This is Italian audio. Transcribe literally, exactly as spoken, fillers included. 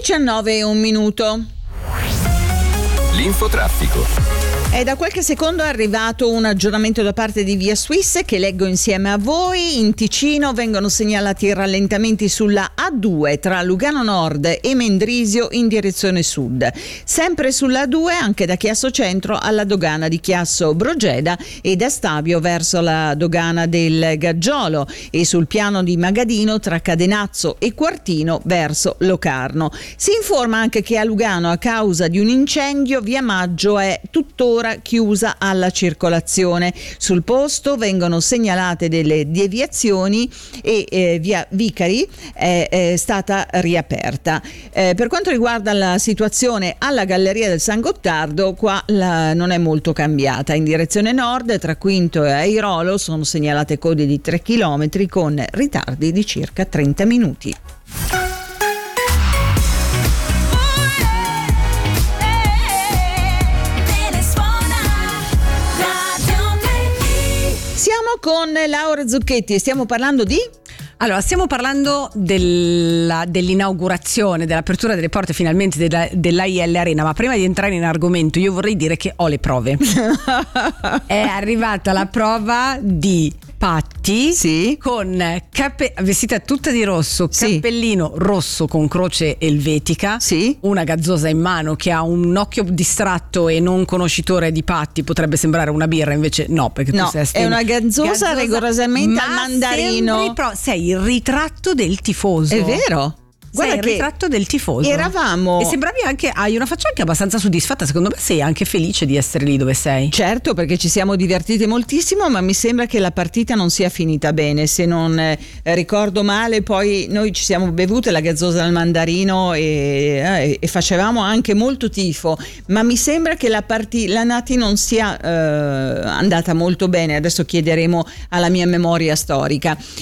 diciannove e un minuto. L'infotraffico. È da qualche secondo è arrivato un aggiornamento da parte di Via Swiss che leggo insieme a voi. In Ticino vengono segnalati rallentamenti sulla A due tra Lugano Nord e Mendrisio in direzione sud. Sempre sulla A due anche da Chiasso Centro alla dogana di Chiasso Brogeda e da Stabio verso la dogana del Gaggiolo, e sul piano di Magadino tra Cadenazzo e Quartino verso Locarno. Si informa anche che a Lugano, a causa di un incendio, Via Maggio è tuttora chiusa alla circolazione. Sul posto vengono segnalate delle deviazioni e eh, Via Vicari è, è stata riaperta. Eh, per quanto riguarda la situazione alla Galleria del San Gottardo, qua la, non è molto cambiata. In direzione nord tra Quinto e Airolo sono segnalate code di tre chilometri con ritardi di circa trenta minuti. Siamo con Laura Zucchetti e stiamo parlando di... Allora, stiamo parlando della, dell'inaugurazione, dell'apertura delle porte finalmente della, dell'A I L Arena, ma prima di entrare in argomento io vorrei dire che ho le prove. È arrivata la prova di Patti, sì, con cappe- vestita tutta di rosso, sì, cappellino rosso con croce elvetica, sì, una gazzosa in mano che ha un occhio distratto e non conoscitore di Patti, potrebbe sembrare una birra, invece no, perché no, tu sei è una gazzosa, gazzosa rigorosamente al mandarino. Pro- sei il ritratto del tifoso. È vero? Guarda, sei il ritratto del tifoso. Eravamo. E sembravi anche, hai una faccia anche abbastanza soddisfatta. Secondo me sei anche felice di essere lì dove sei. Certo, perché ci siamo divertiti moltissimo, ma mi sembra che la partita non sia finita bene. Se non eh, ricordo male, poi noi ci siamo bevute la gazzosa al mandarino e, eh, e facevamo anche molto tifo, ma mi sembra che la, parti- la Nati non sia eh, andata molto bene. Adesso chiederemo alla mia memoria storica.